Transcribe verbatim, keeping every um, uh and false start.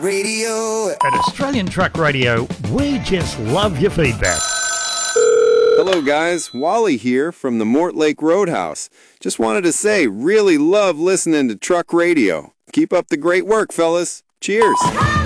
Radio. At Australian Truck Radio, we just love your feedback. Hello guys, Wally here from the Mortlake Roadhouse. Just wanted to say, really love listening to Truck Radio. Keep up the great work, fellas. Cheers.